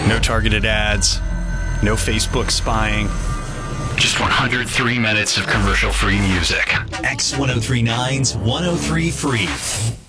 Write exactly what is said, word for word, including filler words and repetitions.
No targeted ads. No Facebook spying. Just one hundred three minutes of commercial-free music. X ten thirty-nine's one oh three Free.